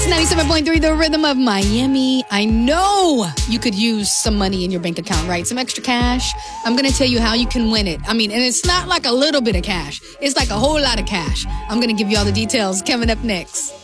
It's 97.3, the rhythm of Miami. I know you could use some money in your bank account, right? Some extra cash. I'm going to tell you how you can win it. I mean, and it's not like a little bit of cash. It's like a whole lot of cash. I'm going to give you all the details coming up next.